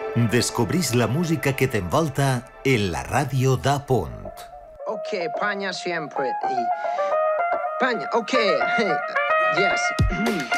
Descobrís la música que t'envolta en la ràdio d'A Punt. Ok, Panya siempre. Panya, ok, hey, yes.